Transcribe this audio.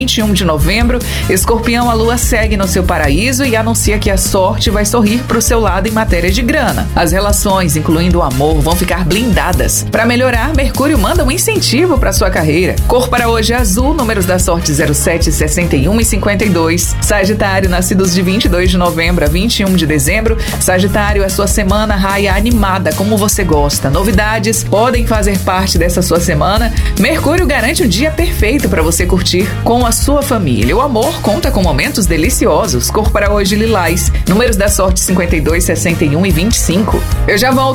21 de novembro, Escorpião, a lua segue no seu paraíso e anuncia que a sorte vai sorrir para o seu lado em matéria de grana. As relações, incluindo o amor, vão ficar blindadas. Para melhorar, Mercúrio manda um incentivo para sua carreira. Cor para hoje é azul, números da sorte 07, 61 e 52. Sagitário, nascidos de 22 de novembro a 21 de dezembro. Sagitário, a sua semana raia animada, como você gosta. Novidades podem fazer parte dessa sua semana. Mercúrio garante um dia perfeito para você curtir com a sua família. O amor conta com momentos deliciosos. Cor para hoje lilás. Números da sorte 52, 61 e 25. Eu já volto